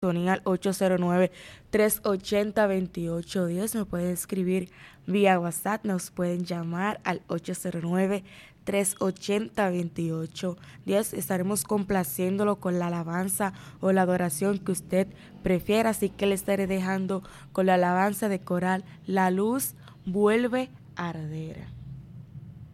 sintonía al 809-380-2810. Me pueden escribir vía WhatsApp, nos pueden llamar al 809-380-2810. Estaremos complaciéndolo con la alabanza o la adoración que usted prefiera, así que le estaré dejando con la alabanza de coral La Luz Vuelve a Arder.